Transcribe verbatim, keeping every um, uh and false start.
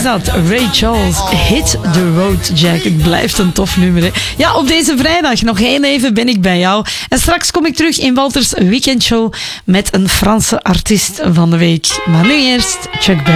is dat. Ray Charles, Hit the Road Jack. Het blijft een tof nummer, hè. Ja, op deze vrijdag nog heel even ben ik bij jou. En straks kom ik terug in Walters Weekendshow met een Franse artiest van de week. Maar nu eerst Chuck Berry.